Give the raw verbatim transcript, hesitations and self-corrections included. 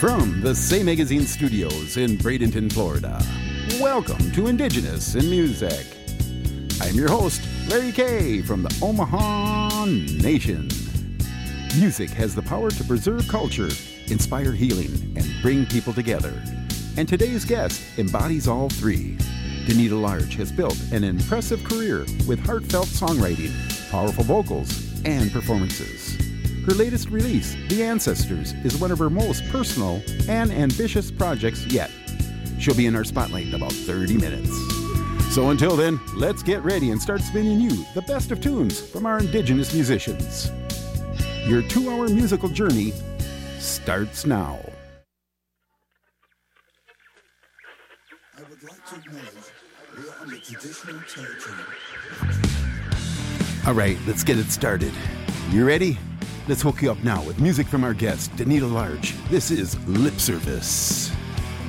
From the Say Magazine studios in Bradenton, Florida, welcome to Indigenous in Music. I'm your host, Larry Kay from the Omaha Nation. Music has the power to preserve culture, inspire healing, and bring people together. And today's guest embodies all three. Danita Large has built an impressive career with heartfelt songwriting, powerful vocals, and performances. Her latest release, The Ancestors, is one of her most personal and ambitious projects yet. She'll be in our spotlight in about thirty minutes. So until then, let's get ready and start spinning you the best of tunes from our Indigenous musicians. Your two-hour musical journey starts now. I would like to acknowledge we are on the traditional territory. All right, let's get it started. You ready? Let's hook you up now with music from our guest, Danita Large. This is Lip Service.